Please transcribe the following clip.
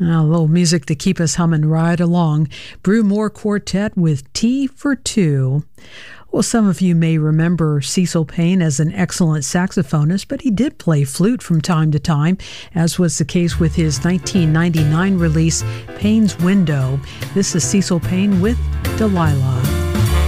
A little music to keep us humming right along. Brew Moore Quartet with Tea for Two. Well, some of you may remember Cecil Payne as an excellent saxophonist, but he did play flute from time to time, as was the case with his 1999 release, Payne's Window. This is Cecil Payne with Delilah.